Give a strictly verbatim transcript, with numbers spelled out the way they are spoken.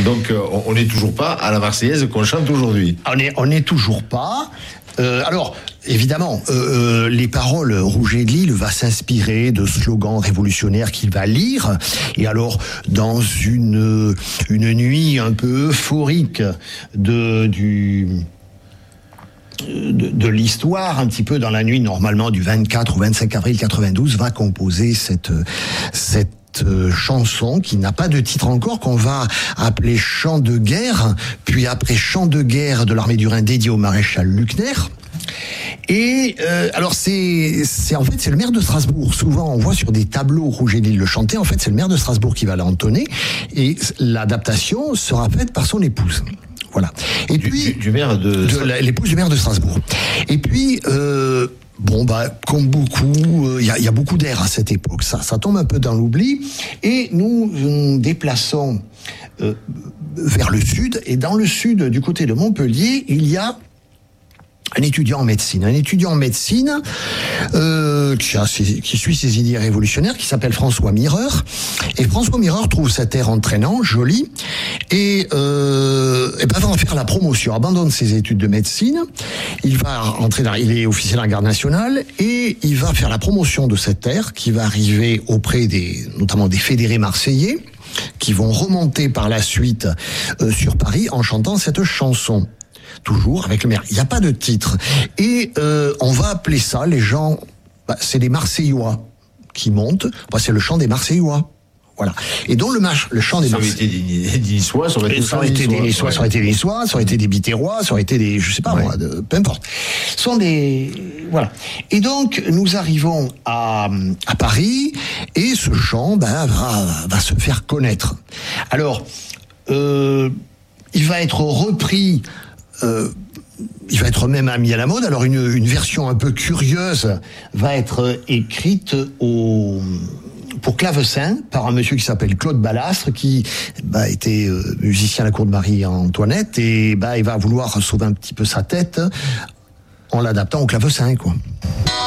Donc, euh, on n'est toujours pas à la Marseillaise qu'on chante aujourd'hui. On n'est on est toujours pas. Euh, alors, évidemment, euh, euh, les paroles, Rouget de Lille va s'inspirer de slogans révolutionnaires qu'il va lire. Et alors, dans une, une nuit un peu euphorique de, du... de, de l'histoire, un petit peu dans la nuit normalement du vingt-quatre ou vingt-cinq avril quatre-vingt-douze, va composer cette, cette chanson qui n'a pas de titre encore, qu'on va appeler Chant de guerre, puis après Chant de guerre de l'armée du Rhin dédié au maréchal Luckner. Et euh, alors c'est c'est en fait c'est le maire de Strasbourg. Souvent on voit sur des tableaux Rouget de Lille le chanter. En fait c'est le maire de Strasbourg qui va l'entonner et l'adaptation sera faite par son épouse. Voilà. Et du, puis du, du maire de, de la, l'épouse du maire de Strasbourg. Et puis euh, bon bah comme beaucoup, il euh, y, y a beaucoup d'air à cette époque. Ça ça tombe un peu dans l'oubli et nous nous déplaçons euh, vers le sud. Et dans le sud, du côté de Montpellier, il y a un étudiant en médecine, un étudiant en médecine euh, qui, a ses, qui suit ses idées révolutionnaires, qui s'appelle François Mireur. Et François Mireur trouve cet air entraînant, joli, et, euh, et ben va en faire la promotion. Abandonne ses études de médecine, il va entrer dans, il est officier de la garde nationale et il va faire la promotion de cet air qui va arriver auprès des, notamment des fédérés marseillais, qui vont remonter par la suite euh, sur Paris en chantant cette chanson. Toujours avec le maire. Il n'y a pas de titre. Et euh, on va appeler ça, les gens, bah, c'est des Marseillois qui montent. Bah, c'est le chant des Marseillois. Voilà. Et donc le, marche, le chant des Marseillois. Ça aurait été des Niçois, ça aurait été, ça aurait été des Niçois, ça aurait été des Niçois, ça aurait été des Biterrois, ça aurait été des, je sais pas ouais. moi, de, peu importe. Ce sont des, voilà. Et donc nous arrivons à, à Paris et ce chant, ben, va, va se faire connaître. Alors, euh, il va être repris. Euh, il va être même mis à la mode. Alors une, une version un peu curieuse va être écrite au, pour clavecin par un monsieur qui s'appelle Claude Ballastre, qui bah, était euh, musicien à la cour de Marie-Antoinette, et bah, il va vouloir sauver un petit peu sa tête en l'adaptant au clavecin, quoi.